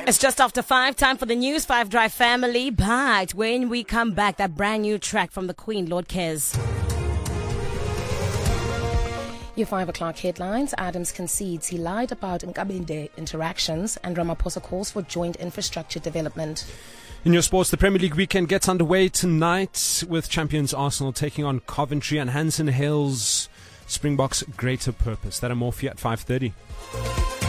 It's just after 5, time for the News 5 Drive family. But when we come back, that brand new track from the Queen, Lord Cares. Your 5 o'clock headlines. Adams concedes he lied about Nkabinde interactions, and Ramaphosa calls for joint infrastructure development. In your sports, the Premier League weekend gets underway tonight with champions Arsenal taking on Coventry, and Hansen hails Springboks' greater purpose. That and more for you at 5:30.